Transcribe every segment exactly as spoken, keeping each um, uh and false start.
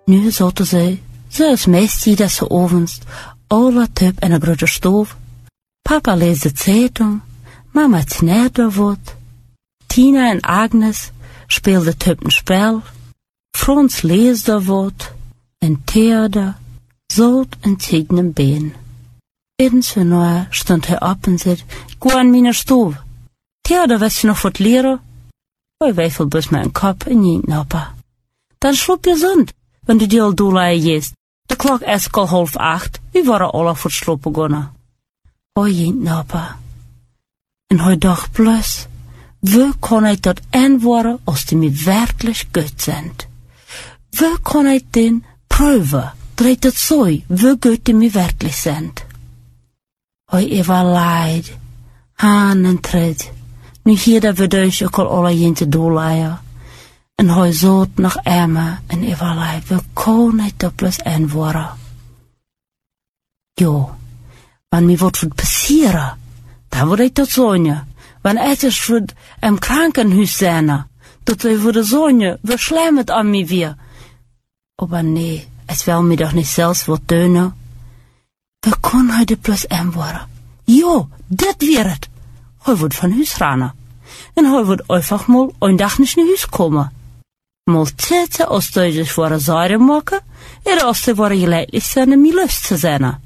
Nu zaten ze, zoals meestal des ovens, alle tup in een grote stoof. Papa leest de Zeitung, mama snijdt wat. Tina en Agnes speelden tup een spel. Frans leesde wat. En Theodor zat en tegen een been. Eens vannacht stond hij op en zei, ga aan mijn stoof. Theodor, wist je nog wat leren? Hij wijfelt dus met een kop en niet nappen. Dan sloep je zond, wanneer die al doelaaien jeest. De klok is al half acht, we waren alle voor het slopen begonnen. Hij niet nappen. En hij dacht plus, we kunnen dat antwoorden als die mij werkelijk goed zijn. We kunnen den proeven, dat het zo, we goed die mij werkelijk zijn. Hij even leid, haan en tred. Nu hier dat we dus ook al alle jente doelaaien. En hij zoot nog Emma en even leid, we kunnen dat plus antwoorden. Jo, wanneer mij wat wordt passieren, dan word ik dat zonje. Wanneer het is voor een krankenhuis zijn, dat wij voor de zonje, we slijmen aan mij weer. Maar nee, het wil mij toch niet zelfs wat doen. We kunnen hij de plus antwoorden. Jo, dit weer het. Hij wordt van huis rennen. En hij wordt einfach mal een dag niet naar huis komen. Mal zitten als hij zich voor een zaire maken, en als hij voor een geleidelijk zijn en mij lust te zijn.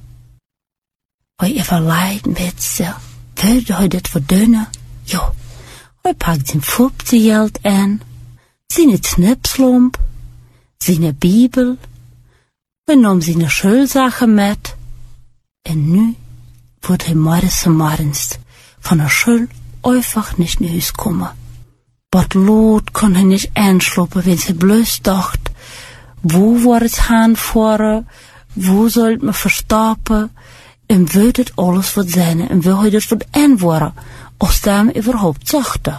Hij even leidt met zich. Wilde hij dit voor doen? Jo, hij pakt zijn voetgeld aan, zijn snipslomp, zijn bibel, hij nam zijn schulzaken met, en nu wordt hij morgens en morgens van de schul einfach niet naar huis komen. Wat lood kon hij niet aanslopen, wenn ze bloos dacht, wo wordt het gaan voeren, wo zal het me verstappen, en wil het alles wat zijn, en wil hij dat wat aanvoeren, als hij überhaupt zachte.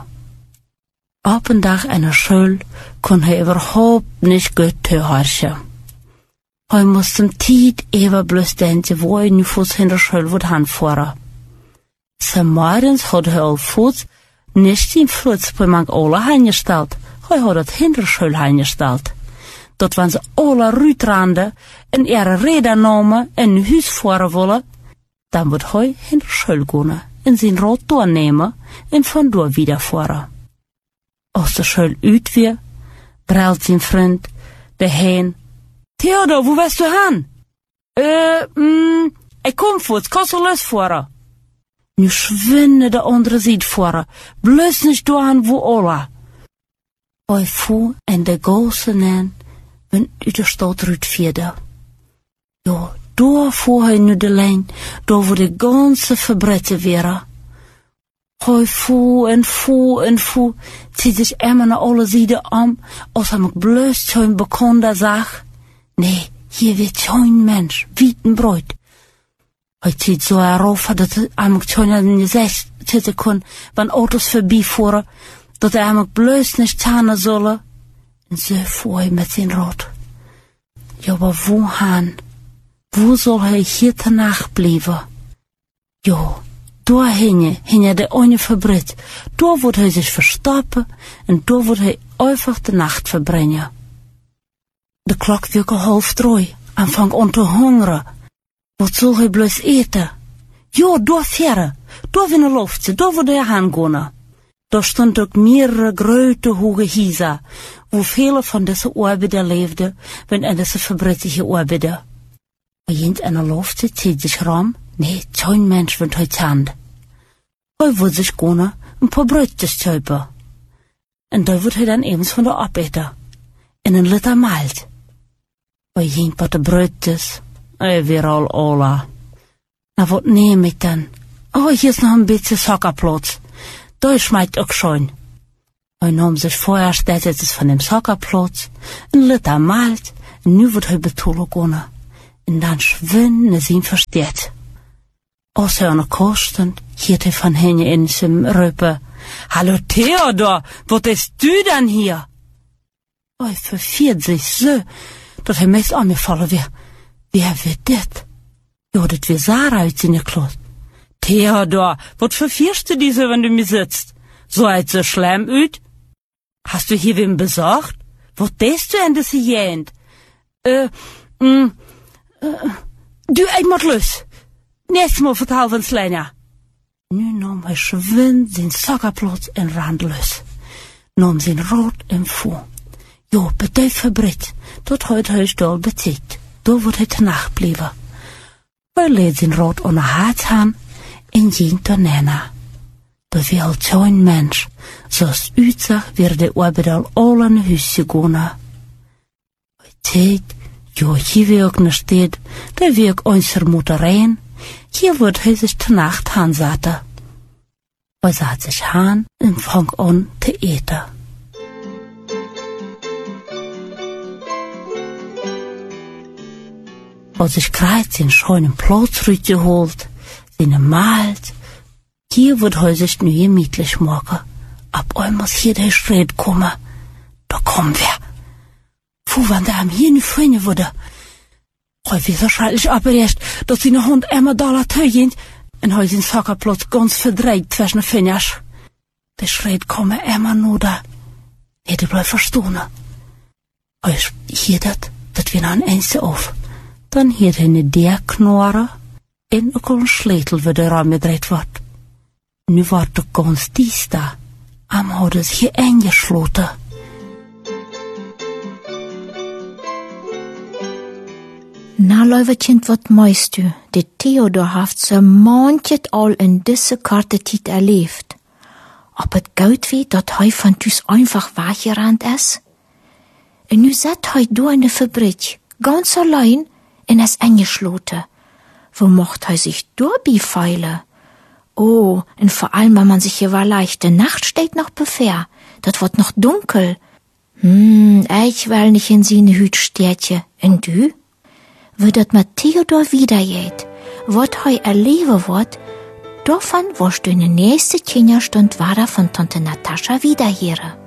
Op een dag in de schul kon hij überhaupt niet goed toeharschen. Hij moest hem tijd even bloos denken, wo hij nu voets in de schul wordt aanvoeren. Zijn morgens had hij al voets niet in vloeds bij mank alle aangesteld. Hij had het in de schul aangesteld. Dat wanneer ze alle ruitranden en er reden namen en een huis voeren willen, dan moet hij in de schul gaan en zijn rood doornemen en vandoor wieder voeren. Als de schul uit weer, brult zijn vriend de heen. Theodor, wo willst du gaan? Eh, mm, ik kom voor het kasselus voeren. Nu schwinde de andere zijde voeren, bloos niet doorgaan wo alle. Hij voer en de gozen aan, wenn uit de stad uitvierde. Jo, door voer hij nu de lijn, door voor de ganze verbretten weer. Hij voer en voer en voer, ziet zich immer naar alle zijden om, als hij me bloos zo'n bekende zag. Nee, hier wird zo'n mens, wieten brood. Hij ziet zo erop, dat hij hem zo'n in de zes zitten kon, wanneer auto's voorbij voeren, dat hij hem bloos niet staan zullen. En zo voer hij met zijn rot. Ja, maar wo gaan? Wo zal hij hier te nacht blijven? Jo, daar hing hing de ene verbrit. Daar wordt hij zich verstappen en daar wordt hij einfach de nacht verbrengen. De klok werd al half drie en vang aan te hongeren. Wat zal hij bloos eten? Jo, daar verre, daar in de lucht, daar wordt hij aangaan. Daar stond ook meerdere grote hoge huizen, wo vele van deze arbeiders leefden, in deze verbrittige arbeiders. Jent in de lucht zit zich ram, nee, zo'n mens wordt hij hand. Hij wordt zich gaan een paar broodjes zuipen. En daar wordt hij dan eens van de opeten. En een liter malt. Hij jent wat de broodjes, hij weer al ola. Nou, wat neem ik dan? Oh, hier is nog een beetje sokkerplots. Daar schmeidt ook schon. Hij nam zich vorher dat het van dem sokkerplots, een liter malt, en nu wordt hij betoelen gaan. En dan schwinden zijn versteerd. Als hij aan de kast stond, hield hij van hen in zijn roepen. Hallo Theodor, wat is du dan hier? Hij verviert zich zo, dat hij meest aangevallen weer. Wie heeft dit? Jo, dat weer Sarah uit zijn klas. Theodor, wat vervierst du diese, wenn du mir sitzt? So het so schlimm uit? Hast du hier wem besorgt? Wat deest du in deze jent? Äh, mm, äh, du einmal los. Nächstes Mal vertel wir uns länger. Nu nam hij schwind zijn zakkenplots en rand los. Nam zijn rood en voer. Jo, beduif verbreid. Tot heute hij stal bezit. Daar wordt hij te nacht blijven. Hij leed zijn rood onder haar aan en ging door Nena. Daar viel zo'n mens. Zoals uitzag, werd de arbeid al al aan huis gegaan. Hij zei, jo, hier wil ik naar stad. Daar wil ik onze moeder rein. Hier wordt hij zich te nacht aanzetten. Hij zat zich aan en vang aan te eten. Als zich krijgt zijn schönen Platz geholt, zijn maalt, hier wordt hij zich nu gemütlich maken. Ab einmal hier der Schritt kommen. Da kommen wir. Wo waren da am hier nicht finden würde? Hij wird wahrscheinlich abgerecht, dass sie eine Hund einmal Dollar teuer en hij zijn zakkenplots ganz verdreht zwischen de vingers. De Schritt kommen einmal nur da. Hätte bleib verstohlen. Hij hier dat, dat wir noch eins auf. Dann hier eine der Knorre en ook een sleutel voor de raam gedreht wordt. Nu wordt de ganz dies da. Am hadden zich eingesloten. Na, Leuwertchen, wat meist du? De Theodor haft so manches al in diese Karte Tiet erlebt. Ob het gut wie, dat hij van thuis einfach weggerannt is? En nu zit hij door in de Fabrik, ganz allein, en is eingesloten. Wo mocht hij zich doorbefeilen? Oh, en vor allem, wenn man sich hier war leicht, de Nacht steht noch bevor, dat wird noch dunkel. Hm, ich will nicht in seine Hütstädtje. En du? Wie dat mit Theodor wieder geht, wat hij erleben wird, davon wirst du in der nächsten Kinderstund weiter von Tante Natascha wiederhören.